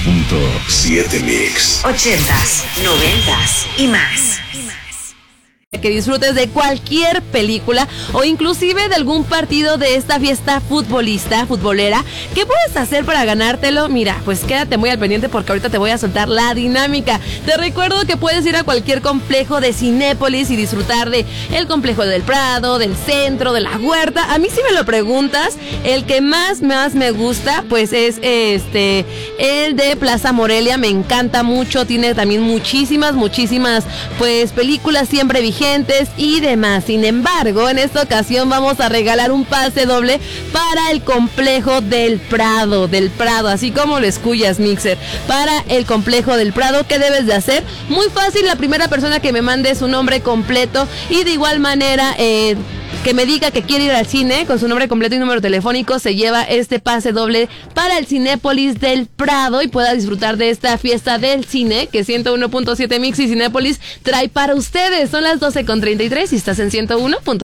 101.7 Mix. 80s, 90s y más. Que disfrutes de cualquier película o inclusive de algún partido de esta fiesta futbolera. ¿Qué puedes hacer para ganártelo? Mira, pues quédate muy al pendiente porque ahorita te voy a soltar la dinámica. Te recuerdo que puedes ir a cualquier complejo de Cinépolis y disfrutar de el complejo del Prado, del Centro, de la Huerta. A mí, si me lo preguntas, el que más me gusta pues es el de Plaza Morelia. Me encanta mucho, tiene también muchísimas pues películas siempre vigentes y demás. Sin embargo, en esta ocasión vamos a regalar un pase doble para el complejo del Prado, así como lo escuchas, Mixer, para el complejo del Prado. ¿Qué debes de hacer? Muy fácil, la primera persona que me mande su nombre completo y de igual manera que me diga que quiere ir al cine con su nombre completo y número telefónico, se lleva este pase doble para el Cinépolis del Prado y pueda disfrutar de esta fiesta del cine que 101.7 Mix y Cinépolis trae para ustedes. Son las 12:33 y estás en 101.7.